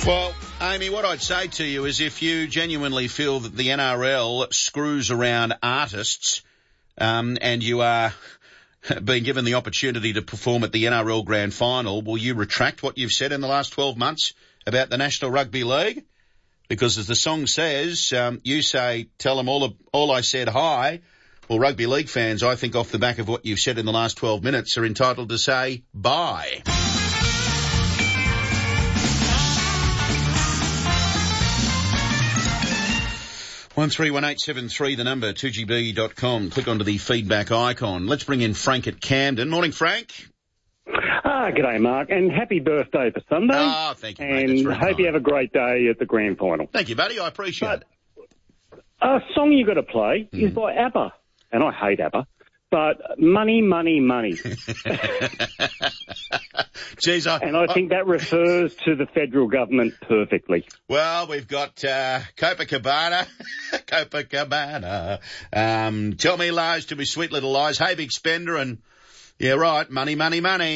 Well, Amy, what I'd say to you is if you genuinely feel that the NRL screws around artists, and you are being given the opportunity to perform at the NRL Grand Final, will you retract what you've said in the last 12 months about the National Rugby League? Because as the song says, you say, tell them all I said hi. Well, rugby league fans, I think off the back of what you've said in the last 12 minutes, are entitled to say bye. 131873, the number, 2GB.com. Click onto the feedback icon. Let's bring in Frank at Camden. Morning, Frank. G'day, Mark, and happy birthday for Sunday. Oh, thank you, mate. And hope you have a great day at the grand final. Thank you, buddy. I appreciate it. A song you got to play is by ABBA, and I hate ABBA, but Money, Money, Money. Jeez, and I think that refers to the federal government perfectly. Well, we've got Copacabana, Tell Me Lies to Me Sweet Little Lies, Hey Big Spender, and yeah, right, money, money, money.